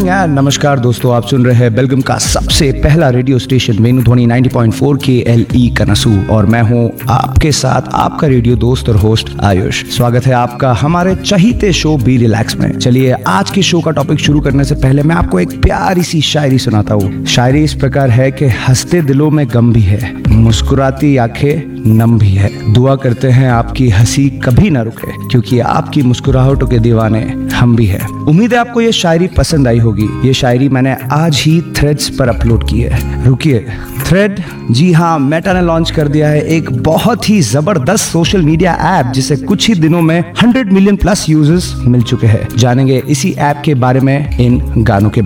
Evening and नमस्कार दोस्तों, आप सुन रहे हैं बेलगम का सबसे पहला रेडियो स्टेशन वेणु ध्वनि 90.4 KLE कनसू और मैं हूं आपके साथ आपका रेडियो दोस्त और होस्ट आयुष। स्वागत है आपका हमारे चहीते शो बी रिलैक्स में। चलिए आज के शो का टॉपिक शुरू करने से पहले मैं आपको एक प्यारी सी शायरी सुनाता हूँ। शायरी इस प्रकार है कि हंसते दिलों में गम भी है, मुस्कुराती आंखें नम भी है। दुआ करते हैं आपकी हंसी कभी ना रुके, क्योंकि आपकी मुस्कुराहटों के दीवाने हम भी हैं। उम्मीद है आपको ये शायरी पसंद आई होगी। ये शायरी मैंने आज ही थ्रेड्स पर अपलोड की है। रुकिए, थ्रेड, जी हाँ, मेटा ने लॉन्च कर दिया है एक बहुत ही जबरदस्त सोशल मीडिया ऐप जिसे कुछ ही दिनों में 100 मिलियन प्लस यूजर्स मिल चुके हैं। जानेंगे इसी ऐप के बारे में इन गानों के